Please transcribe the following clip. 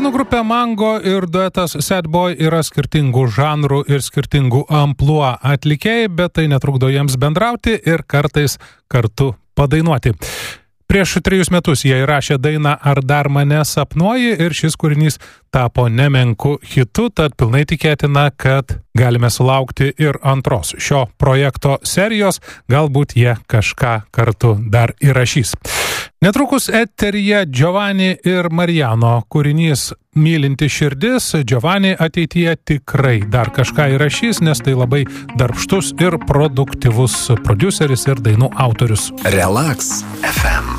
Merginų grupė Mango ir duetas Sad Boy yra skirtingų žanrų ir skirtingų amplua atlikėjai, bet tai netrukdo jiems bendrauti ir kartais kartu padainuoti. Prieš 3 metus jie įrašė dainą Ar dar mane sapnuoji ir šis kūrinys tapo nemenku hitu, tad pilnai tikėtina, kad galime sulaukti ir antros šio projekto serijos, galbūt jie kažką kartu dar įrašys. Netrukus eteryje Giovanni ir Mariano kūrinys Mylinti širdis. Giovanni ateityje tikrai dar kažką įrašys, nes tai labai darbštus ir produktyvus prodiuseris ir dainų autorius. Relax FM.